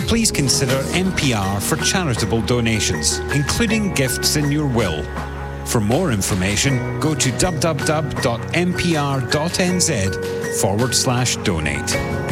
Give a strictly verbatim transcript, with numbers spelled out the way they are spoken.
please consider M P R for charitable donations, including gifts in your will. For more information, go to www.mpr.nz forward slash donate.